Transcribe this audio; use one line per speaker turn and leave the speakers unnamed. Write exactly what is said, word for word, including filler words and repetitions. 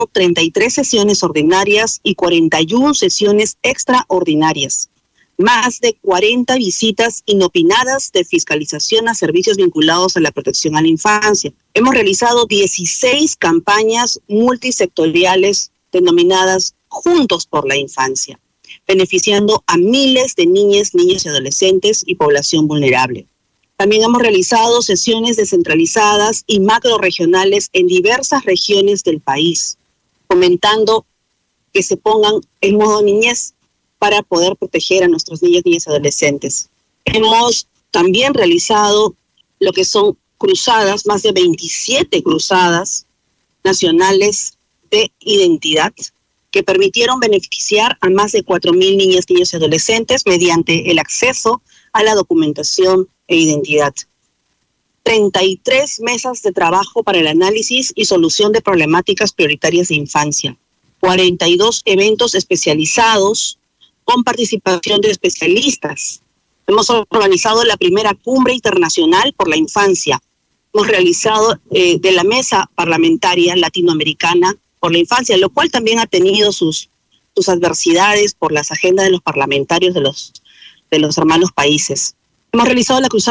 treinta y tres sesiones ordinarias y cuarenta y una sesiones extraordinarias, más de cuarenta visitas inopinadas de fiscalización a servicios vinculados a la protección a la infancia. Hemos realizado dieciséis campañas multisectoriales denominadas Juntos por la Infancia, beneficiando a miles de niñas, niños y adolescentes y población vulnerable. También hemos realizado sesiones descentralizadas y macrorregionales en diversas regiones del país, fomentando que se pongan en modo niñez para poder proteger a nuestros niños, niñas y adolescentes. Hemos también realizado lo que son cruzadas, más de veintisiete cruzadas nacionales de identidad, que permitieron beneficiar a más de cuatro mil niñas, niños y adolescentes mediante el acceso a la documentación e identidad. treinta y tres mesas de trabajo para el análisis y solución de problemáticas prioritarias de infancia. cuarenta y dos eventos especializados con participación de especialistas. Hemos organizado la primera cumbre internacional por la infancia. Hemos realizado eh, de la mesa parlamentaria latinoamericana por la infancia, lo cual también ha tenido sus, sus adversidades por las agendas de los parlamentarios de los, de los hermanos países. Hemos realizado la cruzada